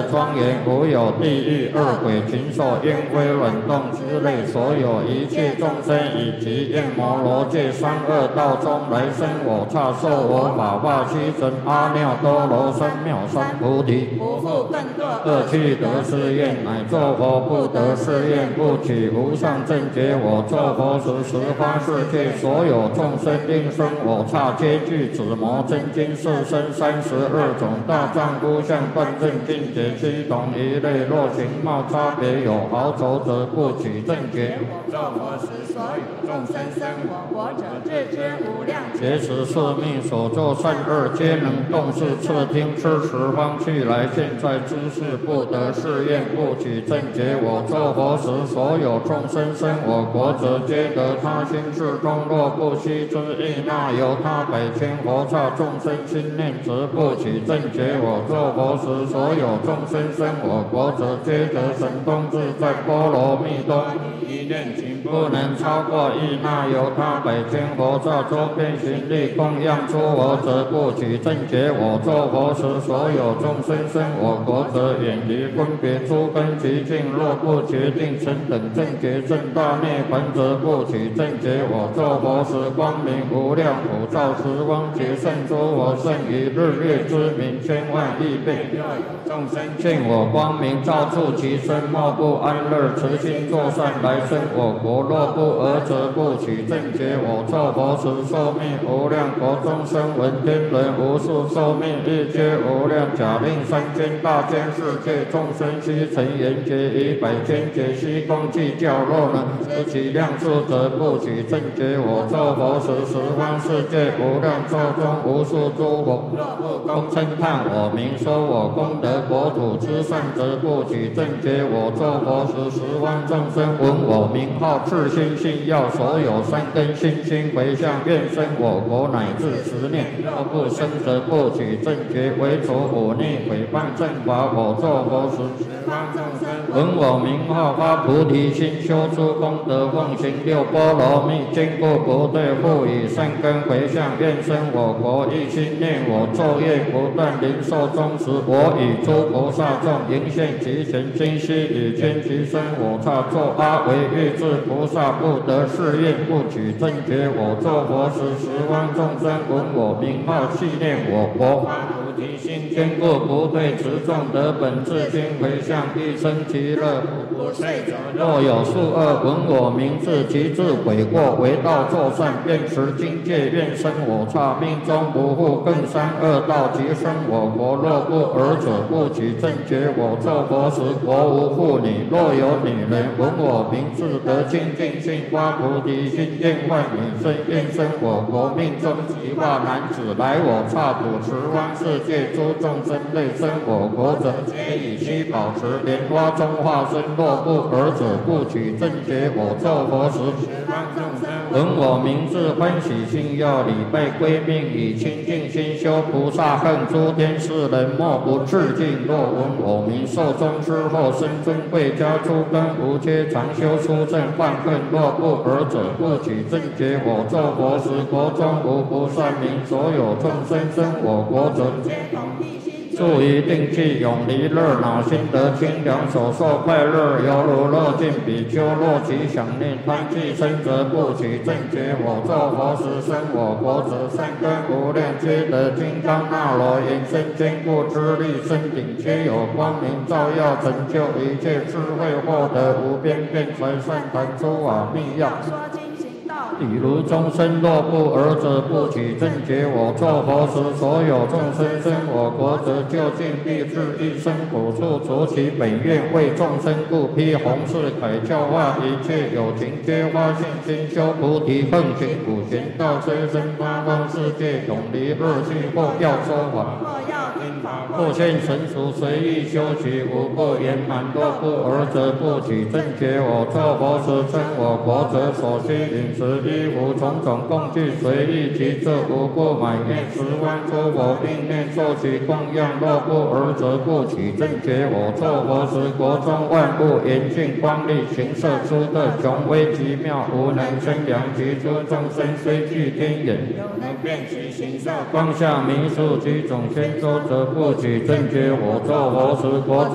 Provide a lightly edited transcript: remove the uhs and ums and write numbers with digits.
庄严，无有地狱、恶鬼、禽兽、阴灰、卵动之类所有一切众生，以及焰摩罗界三恶道中来生我刹受我法化七神阿耨多罗三藐三菩提， 不复更堕恶趣得誓愿，乃作佛不得誓愿，不取无上正觉。我作佛时，十方世界所有众生应生我刹，皆具紫摩真经四身32种大丈夫相断正境界七同一类，若形貌差别有毫轴，则不取正觉。 作佛时，所有众生生我国者，自知无量劫持是命所作善恶，皆能动视次听吃十方去来。现在知识不得誓愿，不取正觉。我作佛时，所有众生生我国者，皆得他心事中，若不悉之意，那由他百千佛刹众生心念，则不取正觉。我作佛时，所有众生生我国者，皆得神通自在波罗蜜多。一念情不能超过意，那由他百千佛刹周边行力供养出我者，不取正觉。我作佛时，所有众生生我国者，远离分别诸根极境，若不决定成等正觉正大涅槃，则不取正觉。我作佛时，光明无量，普照十方劫胜诸佛，胜于日月之明千万亿倍。众生见我光明照处其身，莫不安乐，慈心作善来生我国。若不尔，则不取正觉。我作佛时，寿命无量，国中生闻天人无数寿命，日皆无量，假令三千大千世界众生悉成缘觉，以百千劫悉共计较，若能知其量数，则不取正觉。我作佛时，十方世界无量寿中无数诸佛，若不共称叹我名，说我功德国土之善，则不取正觉。我作佛时，十方众生闻我名号，自心信要，所有善根心心回向，愿生我国乃至10年。若不生，则不取正觉。为除忤逆毁谤正法，我作佛时，十方众生闻我名号，发菩提心，修诸功德，奉行六波罗蜜，坚固不退，复以善根回向，愿生我国。一心念我，昼夜不断，临寿终时，我与诸菩萨众迎现其前，今悉以天其身我刹，作阿惟越致菩萨，不得誓愿，不取正觉。我作佛时，十方众生闻我名号，系念我国，发菩提心，坚固不退，持众得本自心回向，一生其乐，不退者。若有数恶闻我名字，其自悔过，为道作善，便持经戒，愿生我刹，命中不复更三恶道，即生我国。若不尔者，不取正觉。我作佛时，国无妇女，若有女人闻我名字，得清净心，发菩提心，愿万女生，愿生我国。命中即化男子，来我刹土十方世界诸众生类生我国者，皆以须保持莲花中化身。若不尔者，不取正觉。我作佛时，十方众生闻我名字，欢喜心要，礼拜归命，以清净心修菩萨恨，诸天世人莫不致敬。若闻我名，寿终之后，生尊贵家，诸根无缺，常修出正犯恨。若不尔者，不取正觉。我作佛时，国中无不善名，所有众生生我国者，皆同一心，住于定趣，永离热恼，心得清凉，所受快乐，犹如乐尽比丘。若其想念贪气生，则不取正觉。我作佛时，生我国者，善根无量，皆得金刚那罗延伸坚固之力，身顶皆有光明照耀，成就一切智慧，获得无边辩才善谈诸法密要。 说经行道理， 比如众生若不尔者，不取正觉。我作佛时，所有众生生我国者，究竟必至一生苦处，除其本愿，为众生故，披弘誓铠，教化一切有情，皆发信心，修菩提，奉行普贤道，随身八方世界，永离恶趣，或要说法， 或要听法， 或现成熟，随意修习，无不圆满。若不尔者，不取正觉。我作佛时，称我国者，所需饮食衣服种种供具，随意其这无不满愿，十方诸佛并念受其供养。若不尔者，不取正觉。我作佛时，国中万物严净光丽，形色殊特，雄威极妙，无能生量。其诸众生虽具天眼， 有能辨其形色， 光下弥数其种千洲，则不取正觉。我作佛时，国中